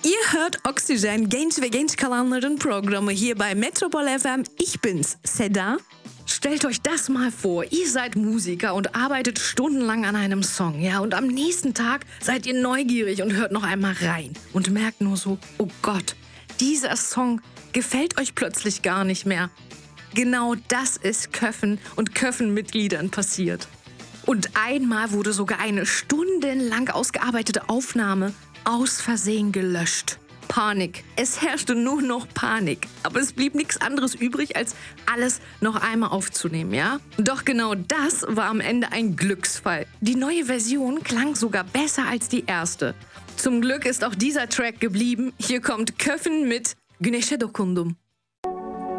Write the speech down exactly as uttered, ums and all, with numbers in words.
Ihr hört Oxygen, Genç ve Genç Kalanların Programme hier bei Metropol F M. Ich bin's, Seda. Stellt euch das mal vor, ihr seid Musiker und arbeitet stundenlang an einem Song, ja, und am nächsten Tag seid ihr neugierig und hört noch einmal rein und merkt nur so, oh Gott, dieser Song gefällt euch plötzlich gar nicht mehr. Genau das ist Köffen und Köffen-Mitgliedern passiert. Und einmal wurde sogar eine stundenlang ausgearbeitete Aufnahme aus Versehen gelöscht. Panik. Es herrschte nur noch Panik. Aber es blieb nichts anderes übrig, als alles noch einmal aufzunehmen, ja? Doch genau das war am Ende ein Glücksfall. Die neue Version klang sogar besser als die erste. Zum Glück ist auch dieser Track geblieben. Hier kommt Köffen mit Güneşe dokundum.